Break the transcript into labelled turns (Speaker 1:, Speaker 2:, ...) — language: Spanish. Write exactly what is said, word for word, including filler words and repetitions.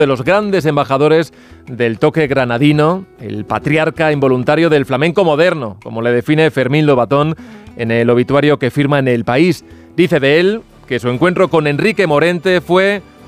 Speaker 1: de los grandes embajadores del toque granadino, el patriarca involuntario del flamenco moderno, como le define Fermín Lobatón en el obituario que firma en El País. Dice de él que su encuentro con Enrique Morente fue